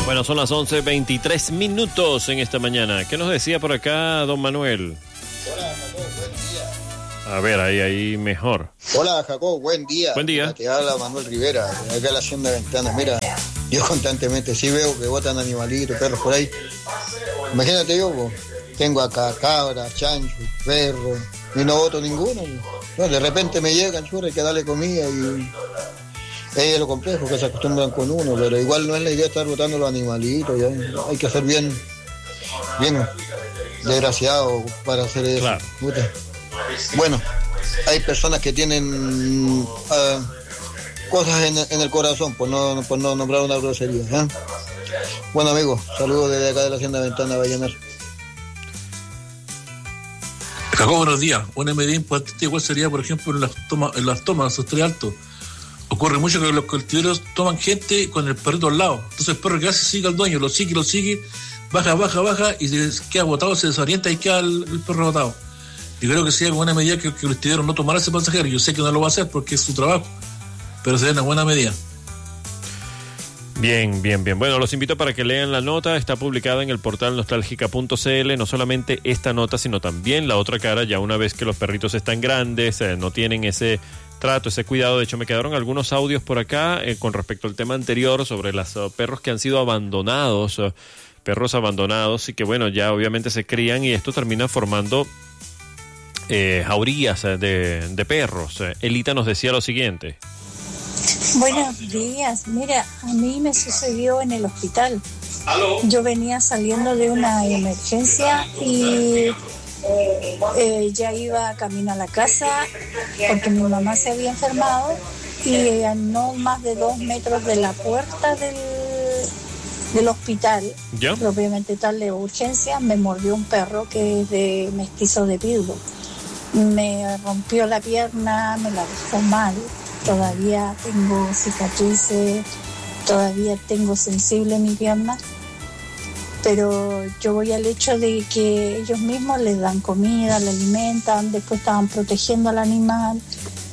Bueno, son las 11:23 en esta mañana. ¿Qué nos decía por acá don Manuel? Hola, Jacob, buen día. A ver, ahí mejor. Hola, Jacob, buen día. Buen día. Te habla Manuel Rivera, de acá de la Hacienda Ventanas. Mira, yo constantemente sí veo que botan animalitos, perros por ahí. Imagínate yo, pues, tengo acá cabras, chanchos, perros, y no boto ninguno. No, de repente me llegan, churra, hay que darle comida y... Es lo complejo que se acostumbran con uno, pero igual no es la idea estar botando los animalitos, ¿ya? Hay que ser bien desgraciado para hacer eso. Claro. Bueno, hay personas que tienen cosas en el corazón, por no nombrar una grosería, ¿eh? Bueno, amigos, saludos desde acá de la Hacienda Ventana Vallenar. Jacob, buenos días. Una medida importante igual sería, por ejemplo, en las tomas, en los altos. Ocurre mucho que los colectiveros toman gente con el perrito al lado. Entonces el perro que hace sigue al dueño, lo sigue, baja, y se queda botado, se desorienta y queda el perro botado. Yo creo que sería una medida que el colectivero no tomara a ese pasajero. Yo sé que no lo va a hacer porque es su trabajo, pero sería una buena medida. Bien. Bueno, los invito para que lean la nota. Está publicada en el portal nostálgica.cl. No solamente esta nota, sino también la otra cara, ya una vez que los perritos están grandes, no tienen ese trato, ese cuidado. De hecho, me quedaron algunos audios por acá con respecto al tema anterior sobre los perros que han sido abandonados, perros abandonados y que, bueno, ya obviamente se crían y esto termina formando jaurías de perros. Elita nos decía lo siguiente. Buenos días. Mira, a mí me sucedió en el hospital. ¿Aló? Yo venía saliendo de una emergencia y ya iba camino a la casa porque mi mamá se había enfermado y a no más de 2 metros de la puerta del hospital, ¿ya? Propiamente tal de urgencia, me mordió un perro que es de mestizo de pitbull. Me rompió la pierna, me la dejó mal. Todavía tengo cicatrices, todavía tengo sensible mi pierna, pero yo voy al hecho de que ellos mismos les dan comida, le alimentan, después estaban protegiendo al animal.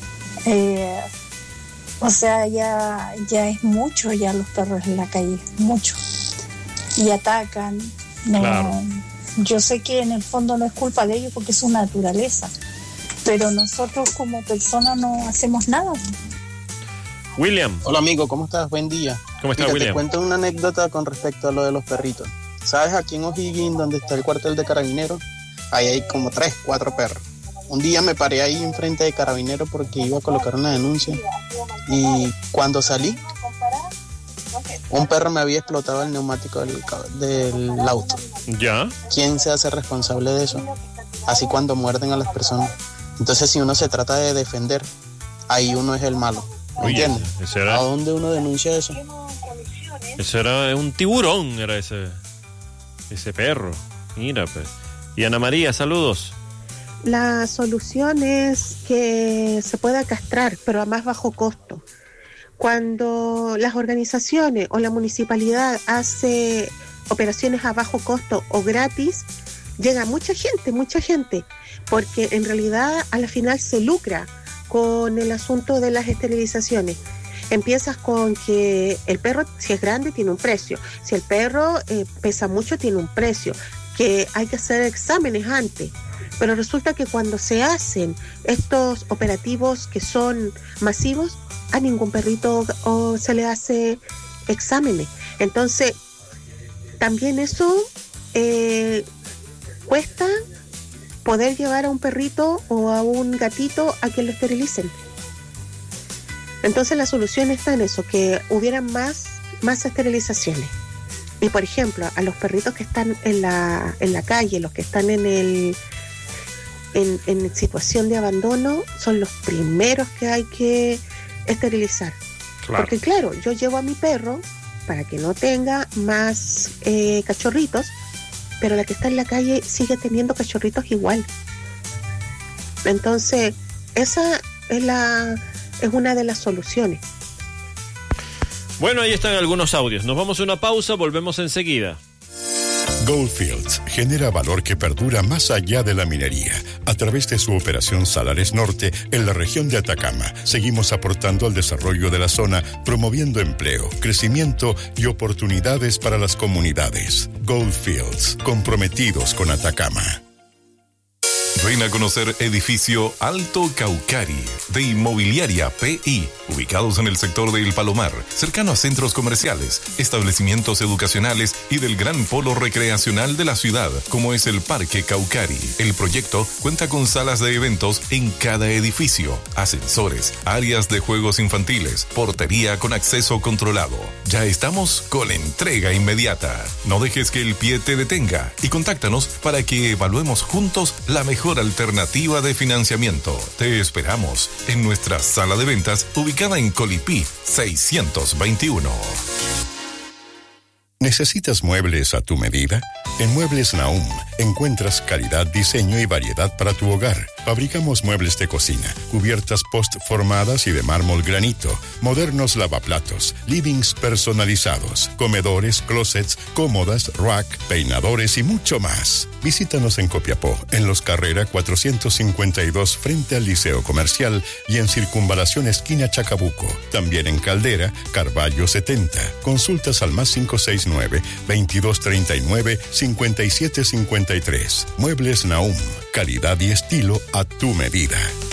O sea, ya es mucho ya los perros en la calle, mucho. Y atacan. No, claro. Yo sé que en el fondo no es culpa de ellos porque es su naturaleza, pero nosotros como personas no hacemos nada. William. Hola amigo, ¿cómo estás? Buen día. ¿Cómo estás, William? Te cuento una anécdota con respecto a lo de los perritos. ¿Sabes aquí en O'Higgins, donde está el cuartel de Carabineros? Ahí hay como 3, 4 perros. Un día me paré ahí enfrente de Carabineros porque iba a colocar una denuncia. Y cuando salí, un perro me había explotado el neumático del auto. ¿Ya? ¿Quién se hace responsable de eso? Así cuando muerden a las personas. Entonces, si uno se trata de defender, ahí uno es el malo. ¿Me entiendes? ¿A dónde uno denuncia eso? Eso era un tiburón, era ese perro. Mira, pues. Y Ana María, saludos. La solución es que se pueda castrar, pero a más bajo costo. Cuando las organizaciones o la municipalidad hace operaciones a bajo costo o gratis, llega mucha gente, porque en realidad a la final se lucra con el asunto de las esterilizaciones. Empiezas con que el perro, si es grande, tiene un precio. Si el perro pesa mucho, tiene un precio. Que hay que hacer exámenes antes. Pero resulta que cuando se hacen estos operativos que son masivos, a ningún perrito se le hace exámenes. Entonces, también eso cuesta poder llevar a un perrito o a un gatito a que lo esterilicen. Entonces la solución está en eso, que hubieran más esterilizaciones. Y por ejemplo, a los perritos que están en la calle, los que están en situación de abandono, son los primeros que hay que esterilizar. Claro. Porque claro, yo llevo a mi perro para que no tenga más cachorritos, pero la que está en la calle sigue teniendo cachorritos igual. Entonces, esa es una de las soluciones. Bueno, ahí están algunos audios. Nos vamos a una pausa, volvemos enseguida. Goldfields genera valor que perdura más allá de la minería. A través de su operación Salares Norte en la región de Atacama, seguimos aportando al desarrollo de la zona, promoviendo empleo, crecimiento y oportunidades para las comunidades. Goldfields, comprometidos con Atacama. Ven a conocer edificio Alto Caucari de Inmobiliaria PI, ubicados en el sector de El Palomar, cercano a centros comerciales, establecimientos educacionales y del gran polo recreacional de la ciudad, como es el Parque Caucari. El proyecto cuenta con salas de eventos en cada edificio, ascensores, áreas de juegos infantiles, portería con acceso controlado. Ya estamos con entrega inmediata. No dejes que el pie te detenga y contáctanos para que evaluemos juntos la mejor alternativa de financiamiento. Te esperamos en nuestra sala de ventas ubicada en Colipí 621. ¿Necesitas muebles a tu medida? En Muebles Nahum encuentras calidad, diseño y variedad para tu hogar. Fabricamos muebles de cocina, cubiertas post-formadas y de mármol granito, modernos lavaplatos, livings personalizados, comedores, closets, cómodas, rack, peinadores y mucho más. Visítanos en Copiapó, en Los Carrera 452 frente al Liceo Comercial y en Circunvalación esquina Chacabuco. También en Caldera, Carballo 70. Consultas al más 569-2239-5753. Muebles Nahum, calidad y estilo a tu medida.